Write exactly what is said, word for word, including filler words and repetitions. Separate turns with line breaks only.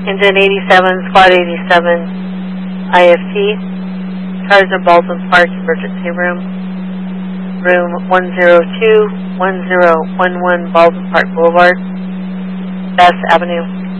Engine eighty-seven, Squad eighty-seven, I F T. Charge of Baldwin Park Emergency Room. Room one zero two, one zero one one Baldwin Park Boulevard, Bass Avenue.